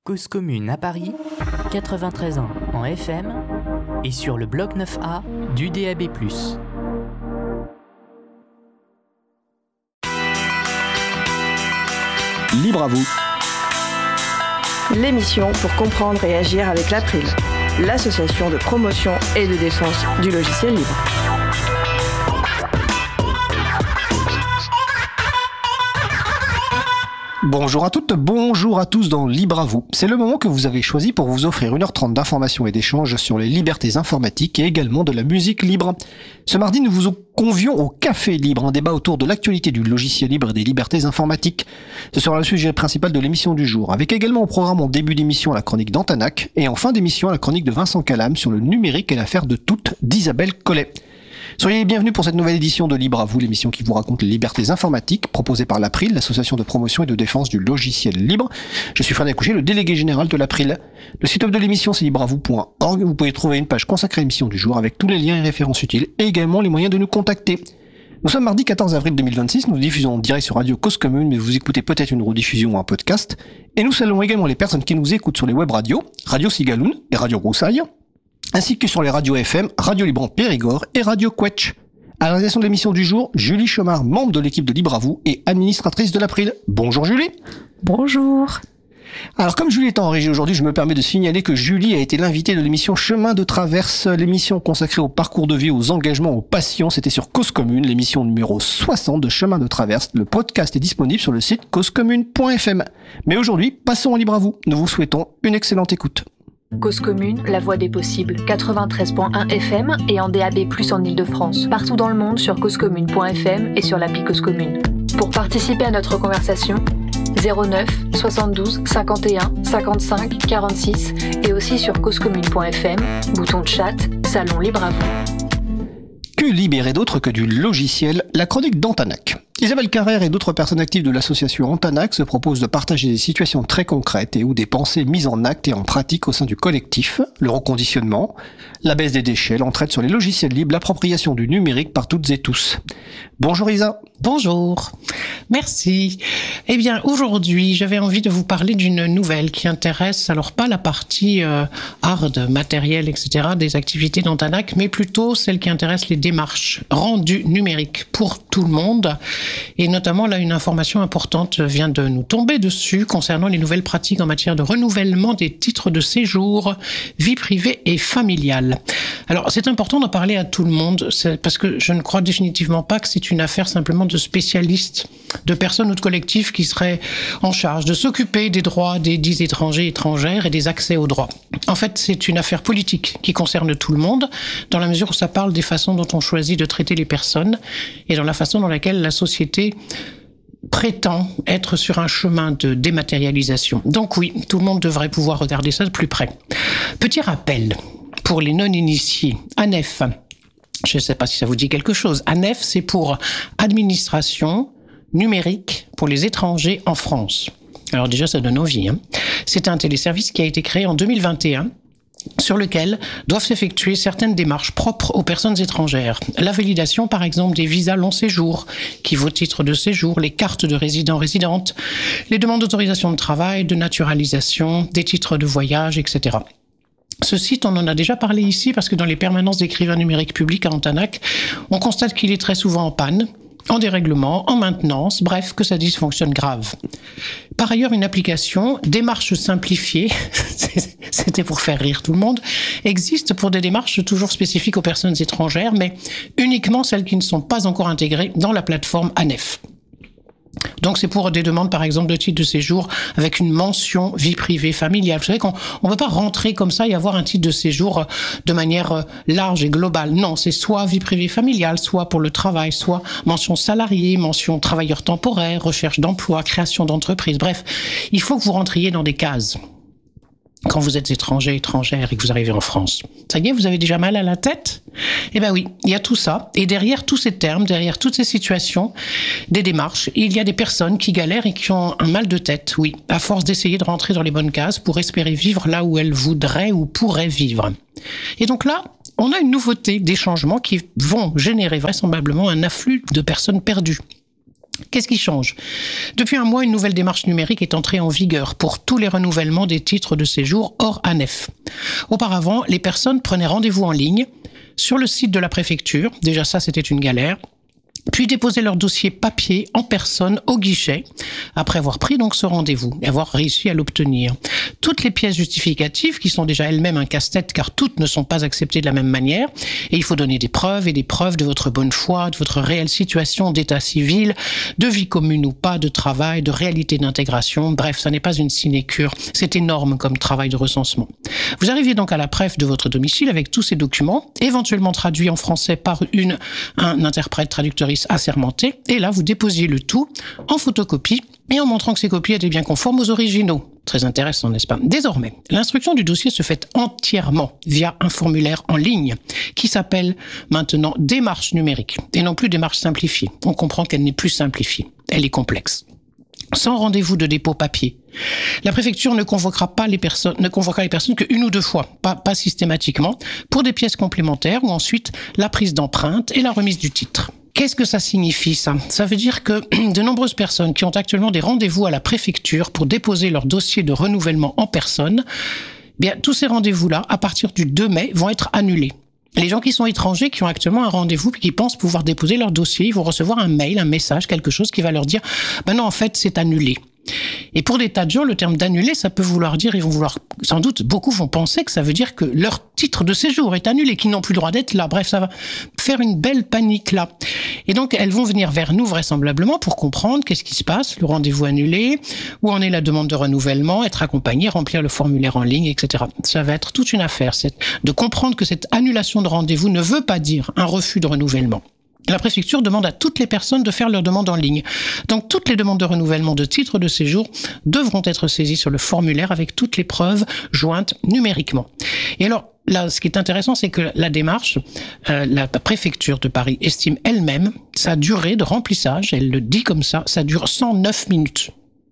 Cause commune à Paris, 93 ans en FM et sur le bloc 9A du DAB+. Libre à vous. L'émission pour comprendre et agir avec l'April, l'association de promotion et de défense du logiciel libre. Bonjour à toutes, bonjour à tous dans Libre à vous. C'est le moment que vous avez choisi pour vous offrir 1h30 d'informations et d'échanges sur les libertés informatiques et également de la musique libre. Ce mardi, nous vous convions au Café Libre, un débat autour de l'actualité du logiciel libre et des libertés informatiques. Ce sera le sujet principal de l'émission du jour, avec également au programme en début d'émission la chronique d'Antanac et en fin d'émission la chronique de Vincent Calam sur le numérique et l'affaire de toutes d'Isabelle Collet. Soyez les bienvenus pour cette nouvelle édition de Libre à vous, l'émission qui vous raconte les libertés informatiques, proposée par l'April, l'association de promotion et de défense du logiciel libre. Je suis Frédéric Couchet, le délégué général de l'April. Le site web de l'émission, c'est libreavou.org. Vous pouvez trouver une page consacrée à l'émission du jour avec tous les liens et références utiles et également les moyens de nous contacter. Nous sommes mardi 14 avril 2026, nous diffusons en direct sur Radio Cause Commune, mais vous écoutez peut-être une rediffusion ou un podcast. Et nous saluons également les personnes qui nous écoutent sur les web radios, Radio Cigaloun et Radio Broussaille, ainsi que sur les radios FM, Radio Libre en Périgord et Radio Quetch. À la réalisation de l'émission du jour, Julie Chomard, membre de l'équipe de Libre à vous et administratrice de l'April. Bonjour Julie. Bonjour. Alors comme Julie est en régie aujourd'hui, je me permets de signaler que Julie a été l'invitée de l'émission Chemin de Traverse, l'émission consacrée au parcours de vie, aux engagements, aux passions. C'était sur Cause Commune, l'émission numéro 60 de Chemin de Traverse. Le podcast est disponible sur le site causecommune.fm. Mais aujourd'hui, passons à Libre à vous. Nous vous souhaitons une excellente écoute. Cause commune, la voix des possibles, 93.1 FM et en DAB+, en Ile-de-France. Partout dans le monde sur causecommune.fm et sur l'appli Cause Commune. Pour participer à notre conversation, 09 72 51 55 46 et aussi sur causecommune.fm, bouton de chat, salon Libre à vous. Que libérer d'autre que du logiciel, la chronique d'Antanac. Isabelle Carrère et d'autres personnes actives de l'association Antanac se proposent de partager des situations très concrètes et ou des pensées mises en acte et en pratique au sein du collectif, le reconditionnement, la baisse des déchets, l'entraide sur les logiciels libres, l'appropriation du numérique par toutes et tous. Bonjour Isa. Bonjour, merci. Eh bien, aujourd'hui, j'avais envie de vous parler d'une nouvelle qui intéresse, alors pas la partie hard, matériel, etc., des activités d'Antanac, mais plutôt celle qui intéresse les démarches rendues numériques pour tout le monde. Et notamment, là, une information importante vient de nous tomber dessus concernant les nouvelles pratiques en matière de renouvellement des titres de séjour, vie privée et familiale. Alors, c'est important d'en parler à tout le monde, parce que je ne crois définitivement pas que c'est une affaire simplement de spécialistes, de personnes ou de collectifs qui seraient en charge de s'occuper des droits des dits étrangers et étrangères et des accès aux droits. En fait, c'est une affaire politique qui concerne tout le monde, dans la mesure où ça parle des façons dont on choisit de traiter les personnes et dans la façon dans laquelle la société prétend être sur un chemin de dématérialisation. Donc oui, tout le monde devrait pouvoir regarder ça de plus près. Petit rappel, pour les non-initiés, ANEF, je ne sais pas si ça vous dit quelque chose. ANEF, c'est pour Administration numérique pour les étrangers en France. Alors déjà, ça donne envie. C'est un téléservice qui a été créé en 2021, sur lequel doivent s'effectuer certaines démarches propres aux personnes étrangères. La validation, par exemple, des visas long séjour, qui vaut titre de séjour, les cartes de résident-résidente, les demandes d'autorisation de travail, de naturalisation, des titres de voyage, etc. Ce site, on en a déjà parlé ici parce que dans les permanences d'écrivains numériques publics à Antanac, on constate qu'il est très souvent en panne, en dérèglement, en maintenance, bref, que ça dysfonctionne grave. Par ailleurs, une application, démarche simplifiée, c'était pour faire rire tout le monde, existe pour des démarches toujours spécifiques aux personnes étrangères, mais uniquement celles qui ne sont pas encore intégrées dans la plateforme ANEF. Donc c'est pour des demandes par exemple de titre de séjour avec une mention vie privée familiale. Vous savez qu'on ne peut pas rentrer comme ça et avoir un titre de séjour de manière large et globale. Non, c'est soit vie privée familiale, soit pour le travail, soit mention salarié, mention travailleur temporaire, recherche d'emploi, création d'entreprise. Bref, il faut que vous rentriez dans des cases. Quand vous êtes étranger, étrangère et que vous arrivez en France. Ça y est, vous avez déjà mal à la tête? Eh ben oui, il y a tout ça. Et derrière tous ces termes, derrière toutes ces situations, des démarches, il y a des personnes qui galèrent et qui ont un mal de tête, oui, à force d'essayer de rentrer dans les bonnes cases pour espérer vivre là où elles voudraient ou pourraient vivre. Et donc là, on a une nouveauté, des changements qui vont générer vraisemblablement un afflux de personnes perdues. Qu'est-ce qui change ? Depuis un mois, une nouvelle démarche numérique est entrée en vigueur pour tous les renouvellements des titres de séjour hors ANEF. Auparavant, les personnes prenaient rendez-vous en ligne sur le site de la préfecture. Déjà ça, c'était une galère. Puis déposer leur dossier papier en personne au guichet, après avoir pris donc ce rendez-vous et avoir réussi à l'obtenir. Toutes les pièces justificatives, qui sont déjà elles-mêmes un casse-tête car toutes ne sont pas acceptées de la même manière, et il faut donner des preuves et des preuves de votre bonne foi, de votre réelle situation d'état civil, de vie commune ou pas, de travail, de réalité d'intégration. Bref, ça n'est pas une sinécure, c'est énorme comme travail de recensement. Vous arrivez donc à la préf de votre domicile avec tous ces documents, éventuellement traduits en français par un interprète traducteur assermenté, et là vous déposiez le tout en photocopie et en montrant que ces copies étaient bien conformes aux originaux. Très intéressant, n'est-ce pas ? Désormais, l'instruction du dossier se fait entièrement via un formulaire en ligne qui s'appelle maintenant démarche numérique et non plus démarche simplifiée. On comprend qu'elle n'est plus simplifiée, elle est complexe. Sans rendez-vous de dépôt papier. La préfecture ne convoquera les personnes qu'une ou deux fois, pas systématiquement, pour des pièces complémentaires ou ensuite la prise d'empreinte et la remise du titre. Qu'est-ce que ça signifie, ça ? Ça veut dire que de nombreuses personnes qui ont actuellement des rendez-vous à la préfecture pour déposer leur dossier de renouvellement en personne, bien, tous ces rendez-vous-là, à partir du 2 mai, vont être annulés. Les gens qui sont étrangers, qui ont actuellement un rendez-vous et qui pensent pouvoir déposer leur dossier, ils vont recevoir un mail, un message, quelque chose qui va leur dire « Ben non, en fait, c'est annulé ». Et pour des tas de gens, le terme d'annuler, ça peut vouloir dire, sans doute, beaucoup vont penser que ça veut dire que leur titre de séjour est annulé, qu'ils n'ont plus le droit d'être là. Bref, ça va faire une belle panique là. Et donc, elles vont venir vers nous vraisemblablement pour comprendre qu'est-ce qui se passe, le rendez-vous annulé, où en est la demande de renouvellement, être accompagné, remplir le formulaire en ligne, etc. Ça va être toute une affaire, de comprendre que cette annulation de rendez-vous ne veut pas dire un refus de renouvellement. La préfecture demande à toutes les personnes de faire leur demande en ligne. Donc, toutes les demandes de renouvellement de titre de séjour devront être saisies sur le formulaire avec toutes les preuves jointes numériquement. Et alors, là, ce qui est intéressant, c'est que la démarche, la préfecture de Paris estime elle-même sa durée de remplissage, elle le dit comme ça dure 109 minutes.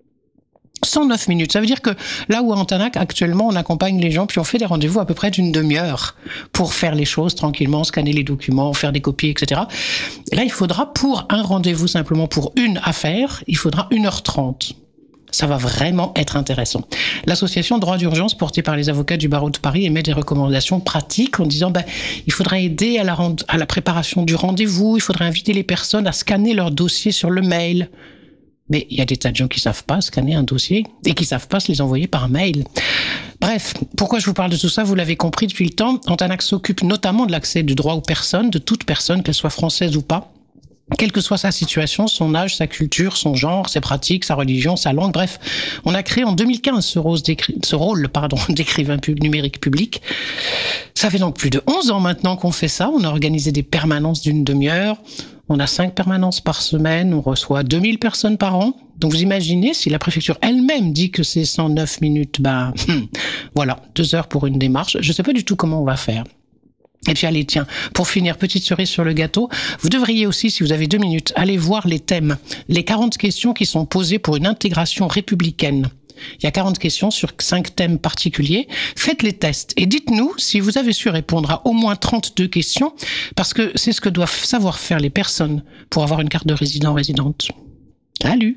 109 minutes. Ça veut dire que là où à Antanac, actuellement, on accompagne les gens, puis on fait des rendez-vous à peu près d'une demi-heure pour faire les choses tranquillement, scanner les documents, faire des copies, etc. Et là, il faudra, pour un rendez-vous simplement pour une affaire, il faudra 1h30. Ça va vraiment être intéressant. L'association Droit d'urgence, portée par les avocats du barreau de Paris, émet des recommandations pratiques en disant il faudrait aider à la préparation du rendez-vous, il faudrait inviter les personnes à scanner leur dossier sur le mail. Mais il y a des tas de gens qui savent pas scanner un dossier et qui savent pas se les envoyer par mail. Bref, pourquoi je vous parle de tout ça ? Vous l'avez compris depuis le temps. Antanac s'occupe notamment de l'accès du droit aux personnes, de toute personne, qu'elle soit française ou pas, quelle que soit sa situation, son âge, sa culture, son genre, ses pratiques, sa religion, sa langue. Bref, on a créé en 2015 ce rôle d'écrivain numérique public. Ça fait donc plus de 11 ans maintenant qu'on fait ça. On a organisé des permanences d'une demi-heure. On a 5 permanences par semaine, on reçoit 2000 personnes par an. Donc vous imaginez, si la préfecture elle-même dit que c'est 109 minutes, voilà, 2 heures pour une démarche. Je ne sais pas du tout comment on va faire. Et puis allez, tiens, pour finir, petite cerise sur le gâteau, vous devriez aussi, si vous avez 2 minutes, aller voir les thèmes, les 40 questions qui sont posées pour une intégration républicaine. Il y a 40 questions sur 5 thèmes particuliers. Faites les tests et dites-nous si vous avez su répondre à au moins 32 questions, parce que c'est ce que doivent savoir faire les personnes pour avoir une carte de résident-résidente. Salut!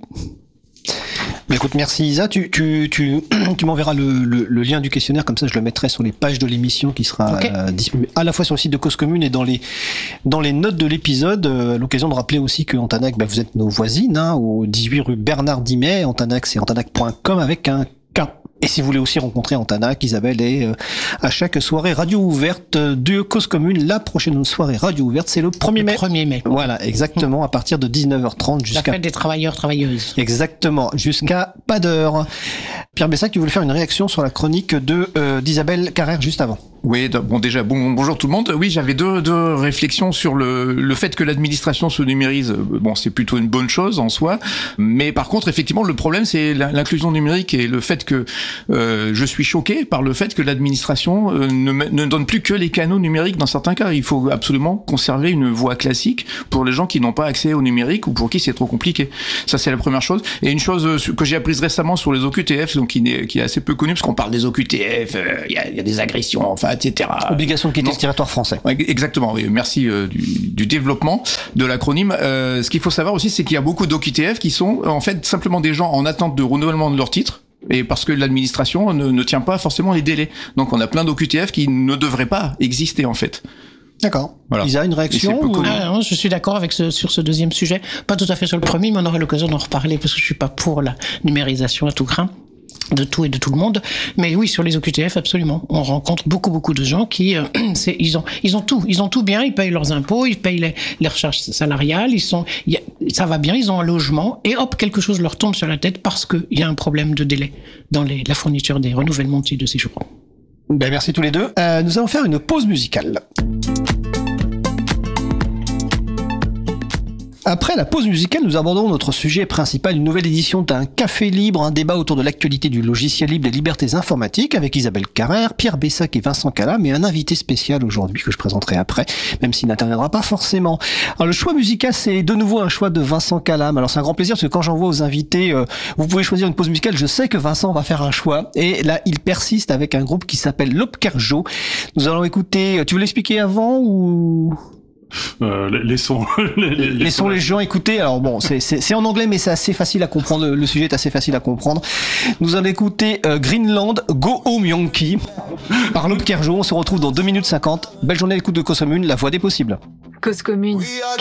Mais écoute, merci Isa. Tu m'enverras le lien du questionnaire, comme ça je le mettrai sur les pages de l'émission qui sera disponible à la fois sur le site de Cause Commune et dans les notes de l'épisode. L'occasion de rappeler aussi que Antanac, vous êtes nos voisines, au 18 rue Bernard Dimet. Antanac, c'est antanac.com avec un K. Et si vous voulez aussi rencontrer Antanac, Isabelle est à chaque soirée radio ouverte de Cause Commune. La prochaine soirée radio ouverte, c'est le 1er mai. Le 1er mai. Voilà, exactement, à partir de 19h30 jusqu'à... La fête des travailleurs-travailleuses. Exactement, jusqu'à pas d'heure. Pierre Bessac, tu voulais faire une réaction sur la chronique d'Isabelle Carrère juste avant. Oui, bonjour tout le monde. Oui, j'avais deux réflexions sur le fait que l'administration se numérise. Bon, c'est plutôt une bonne chose en soi, mais par contre, effectivement, le problème, c'est l'inclusion numérique et le fait que je suis choqué par le fait que l'administration ne donne plus que les canaux numériques dans certains cas. Il faut absolument conserver une voie classique pour les gens qui n'ont pas accès au numérique ou pour qui c'est trop compliqué. Ça, c'est la première chose. Et une chose que j'ai apprise récemment sur les OQTF, donc qui est assez peu connue, parce qu'on parle des OQTF, il y a des agressions, enfin, etc. Obligation de quitter le territoire français. Ouais, exactement, oui. Merci du développement de l'acronyme. Ce qu'il faut savoir aussi, c'est qu'il y a beaucoup d'OQTF qui sont en fait simplement des gens en attente de renouvellement de leur titre. Et parce que l'administration ne tient pas forcément les délais. Donc on a plein d'OQTF qui ne devraient pas exister en fait. D'accord. Voilà. Isa, une réaction non, je suis d'accord sur ce deuxième sujet. Pas tout à fait sur le premier, mais on aura l'occasion d'en reparler parce que je suis pas pour la numérisation à tout crin de tout et de tout le monde. Mais oui, sur les OQTF, absolument. On rencontre beaucoup de gens qui, ils ont tout bien, ils payent leurs impôts, ils payent les recharges salariales, ça va bien, ils ont un logement, et hop, quelque chose leur tombe sur la tête parce qu'il y a un problème de délai dans la fourniture des renouvellements de titres de séjour. Ben, merci tous les deux. Nous allons faire une pause musicale. Après la pause musicale, nous abordons notre sujet principal, une nouvelle édition d'un Café Libre, un débat autour de l'actualité du logiciel libre et des libertés informatiques avec Isabelle Carrère, Pierre Bessac et Vincent Calam, et un invité spécial aujourd'hui que je présenterai après, même s'il n'interviendra pas forcément. Alors le choix musical, c'est de nouveau un choix de Vincent Calam. Alors c'est un grand plaisir parce que quand j'envoie aux invités, vous pouvez choisir une pause musicale, je sais que Vincent va faire un choix, et là il persiste avec un groupe qui s'appelle Lopkerjo. Nous allons écouter, tu veux l'expliquer avant ou... Laissons les gens écouter. Alors bon, c'est en anglais, mais c'est assez facile à comprendre. Le sujet est assez facile à comprendre. Nous allons écouter Greenland Go Home Yankee par Lopkerjo. On se retrouve dans 2 minutes 50. Belle journée à l'écoute de Cause Commune, la voix des possibles. Cause Commune